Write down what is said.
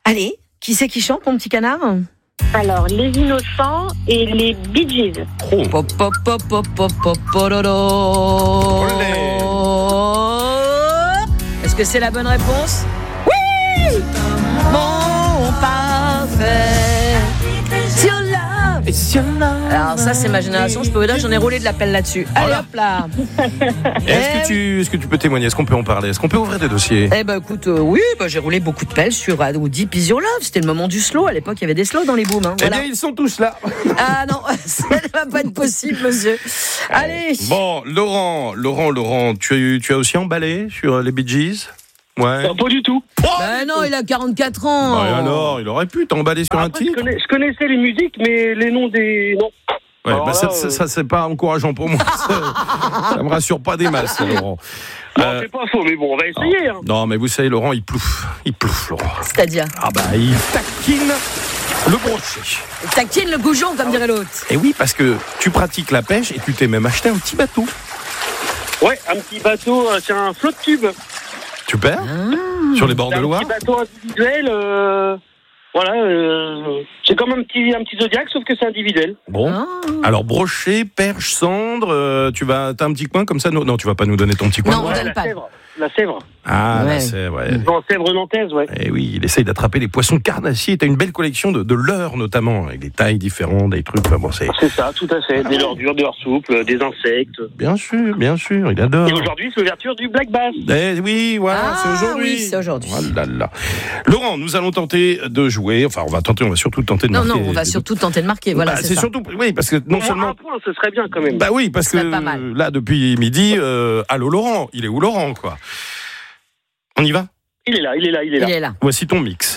Allez, qui c'est qui chante, mon petit canard? Alors, Les Innocents et les Bee Gees. Pop, pop, pop, pop, pop, pop, pororo. Est-ce que c'est la bonne réponse? Oui! Mon parfait. Sur love. Alors ça, c'est ma génération. Je peux vous dire, j'en ai roulé de la pelle là-dessus. Allez, hop là. Est-ce que tu peux témoigner? Est-ce qu'on peut en parler? Est-ce qu'on peut ouvrir des dossiers? Eh ben écoute, oui, j'ai roulé beaucoup de pelles sur Deep Is Your Love. C'était le moment du slow. À l'époque, il y avait des slows dans les booms. Hein. Voilà. Eh bien, ils sont tous là. Ah non, ça ne va pas être possible, monsieur. Allez. Bon, Laurent, tu as aussi emballé sur les Bee Gees? Ouais. Non, pas du tout. Ben non, il a 44 ans. Bah, alors, il aurait pu t'emballer sur un titre. Je connaissais les musiques, mais les noms des... Non. Ouais, Alors bah là, ça c'est pas encourageant pour moi. Ça me rassure pas des masses, Laurent. Non, c'est pas faux, mais bon, on va essayer. Hein. Non, mais vous savez, Laurent, il plouffe, Laurent. C'est-à-dire? Ah bah, il taquine le brochet. Taquine le goujon, comme dirait l'autre. Et oui, parce que tu pratiques la pêche et tu t'es même acheté un petit bateau. Ouais, un petit bateau, c'est un flotte tube. Super. Sur les bords de Loire. Un petit bateau individuel, voilà, c'est comme un petit Zodiac, sauf que c'est individuel. Bon. Alors, brochet, perche, cendre, t'as un petit coin comme ça? Non, tu vas pas nous donner ton petit coin. Non, on Ouais, donne la pas. Sèvre. La Sèvre. Ah, Ouais. la Sèvre, ouais. En Sèvre nantaise, ouais. Eh oui, il essaye d'attraper les poissons carnassiers. T'as une belle collection de leurres, notamment, avec des tailles différentes, des trucs. Enfin, bon, c'est ça, tout à fait. Des leurres dures, des leurres souples, des insectes. bien sûr, il adore. Et aujourd'hui, c'est l'ouverture du Black Bass. Eh oui, voilà, c'est aujourd'hui. Oui, c'est aujourd'hui. Oh là là. Laurent, nous allons tenter de jouer. Enfin, on va surtout tenter de Non, marquer. on va surtout tenter de marquer. Voilà, Bah, c'est c'est ça. surtout, oui, parce que non Bon, seulement. un point, ce serait bien quand même. Bah oui, parce Ce que serait pas mal. là, depuis midi, allô Laurent, il est où Laurent, quoi? On y va? Il est là. Voici ton mix.